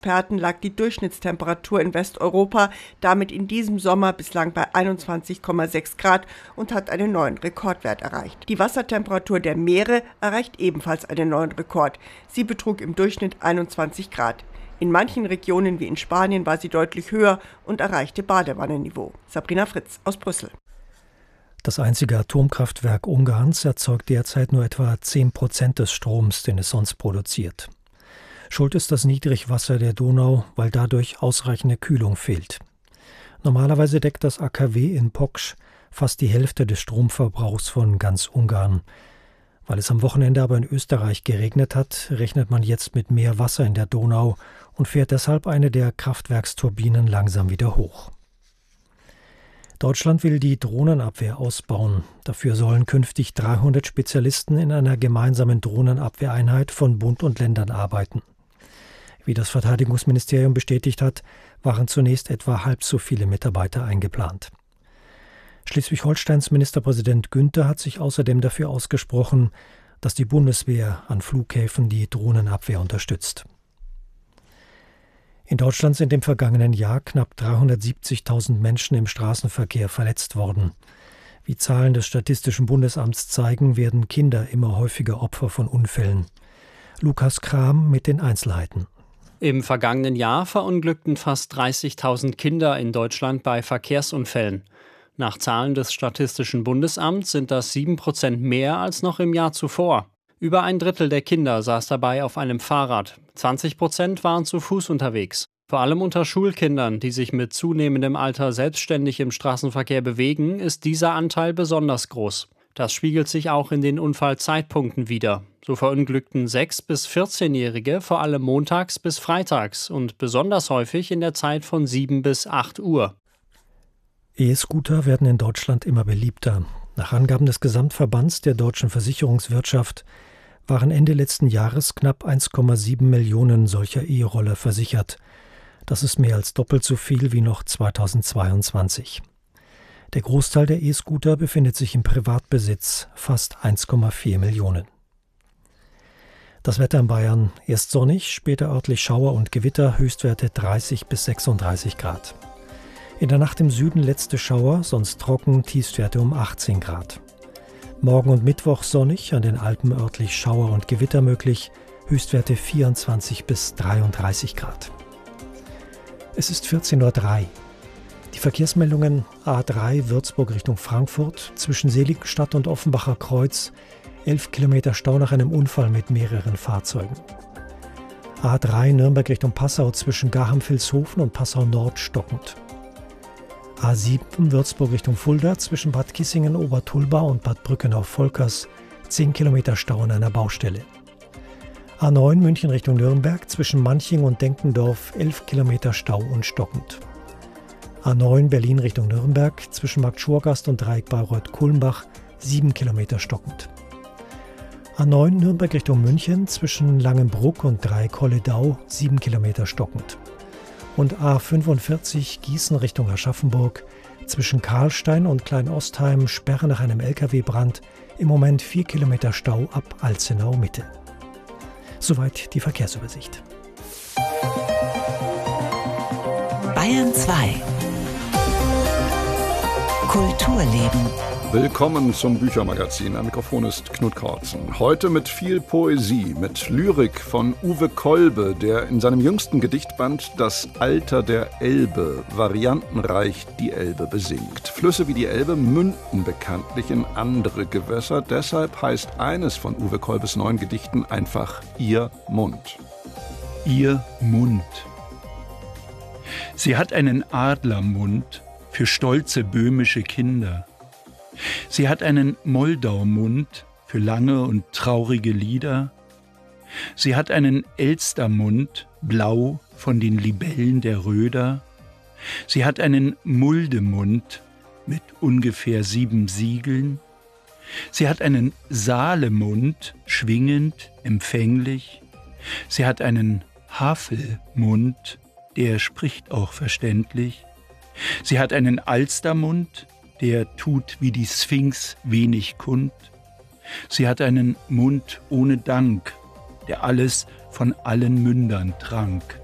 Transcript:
Experten lag die Durchschnittstemperatur in Westeuropa damit in diesem Sommer bislang bei 21,6 Grad und hat einen neuen Rekordwert erreicht. Die Wassertemperatur der Meere erreicht ebenfalls einen neuen Rekord. Sie betrug im Durchschnitt 21 Grad. In manchen Regionen wie in Spanien war sie deutlich höher und erreichte Badewannenniveau. Sabrina Fritz aus Brüssel. Das einzige Atomkraftwerk Ungarns erzeugt derzeit nur etwa 10% des Stroms, den es sonst produziert. Schuld ist das Niedrigwasser der Donau, weil dadurch ausreichende Kühlung fehlt. Normalerweise deckt das AKW in Poksch fast die Hälfte des Stromverbrauchs von ganz Ungarn. Weil es am Wochenende aber in Österreich geregnet hat, rechnet man jetzt mit mehr Wasser in der Donau und fährt deshalb eine der Kraftwerksturbinen langsam wieder hoch. Deutschland will die Drohnenabwehr ausbauen. Dafür sollen künftig 300 Spezialisten in einer gemeinsamen Drohnenabwehreinheit von Bund und Ländern arbeiten. Wie das Verteidigungsministerium bestätigt hat, waren zunächst etwa halb so viele Mitarbeiter eingeplant. Schleswig-Holsteins Ministerpräsident Günther hat sich außerdem dafür ausgesprochen, dass die Bundeswehr an Flughäfen die Drohnenabwehr unterstützt. In Deutschland sind im vergangenen Jahr knapp 370.000 Menschen im Straßenverkehr verletzt worden. Wie Zahlen des Statistischen Bundesamts zeigen, werden Kinder immer häufiger Opfer von Unfällen. Lukas Kram mit den Einzelheiten. Im vergangenen Jahr verunglückten fast 30.000 Kinder in Deutschland bei Verkehrsunfällen. Nach Zahlen des Statistischen Bundesamts sind das 7% mehr als noch im Jahr zuvor. Über ein Drittel der Kinder saß dabei auf einem Fahrrad. 20% waren zu Fuß unterwegs. Vor allem unter Schulkindern, die sich mit zunehmendem Alter selbstständig im Straßenverkehr bewegen, ist dieser Anteil besonders groß. Das spiegelt sich auch in den Unfallzeitpunkten wider. So verunglückten 6- bis 14-Jährige vor allem montags bis freitags und besonders häufig in der Zeit von 7 bis 8 Uhr. E-Scooter werden in Deutschland immer beliebter. Nach Angaben des Gesamtverbands der deutschen Versicherungswirtschaft waren Ende letzten Jahres knapp 1,7 Millionen solcher E-Roller versichert. Das ist mehr als doppelt so viel wie noch 2022. Der Großteil der E-Scooter befindet sich im Privatbesitz, fast 1,4 Millionen. Das Wetter in Bayern: erst sonnig, später örtlich Schauer und Gewitter, Höchstwerte 30 bis 36 Grad. In der Nacht im Süden letzte Schauer, sonst trocken, Tiefstwerte um 18 Grad. Morgen und Mittwoch sonnig, an den Alpen örtlich Schauer und Gewitter möglich, Höchstwerte 24 bis 33 Grad. Es ist 14:03 Uhr. Die Verkehrsmeldungen: A3 Würzburg Richtung Frankfurt, zwischen Seligenstadt und Offenbacher Kreuz, 11 Kilometer Stau nach einem Unfall mit mehreren Fahrzeugen. A3 Nürnberg Richtung Passau, zwischen Garham-Vilshofen und Passau Nord stockend. A7 Würzburg Richtung Fulda, zwischen Bad Kissingen, Obertulba und Bad Brückenau-Volkers, 10 Kilometer Stau an einer Baustelle. A9 München Richtung Nürnberg, zwischen Manching und Denkendorf, 11 Kilometer Stau und stockend. A9 Berlin Richtung Nürnberg, zwischen Markt Schorgast und Dreieck Bayreuth-Kulmbach, 7 Kilometer stockend. A9 Nürnberg Richtung München, zwischen Langenbruck und Dreieck Holledau, 7 Kilometer stockend. Und A45 Gießen Richtung Aschaffenburg, zwischen Karlstein und Kleinostheim, Sperre nach einem LKW-Brand, im Moment 4 Kilometer Stau ab Alzenau Mitte. Soweit die Verkehrsübersicht. Bayern 2 Kulturleben. Willkommen zum Büchermagazin. Am Mikrofon ist Knut Kortzen. Heute mit viel Poesie, mit Lyrik von Uwe Kolbe, der in seinem jüngsten Gedichtband Das Alter der Elbe variantenreich die Elbe besingt. Flüsse wie die Elbe münden bekanntlich in andere Gewässer. Deshalb heißt eines von Uwe Kolbes neuen Gedichten einfach Ihr Mund. Ihr Mund. Sie hat einen Adlermund für stolze böhmische Kinder. Sie hat einen Moldaumund für lange und traurige Lieder. Sie hat einen Elstermund, blau von den Libellen der Röder. Sie hat einen Muldemund mit ungefähr 7 Siegeln. Sie hat einen Saalemund, schwingend, empfänglich. Sie hat einen Havelmund, der spricht auch verständlich. Sie hat einen Alstermund, der tut wie die Sphinx wenig kund. Sie hat einen Mund ohne Dank, der alles von allen Mündern trank.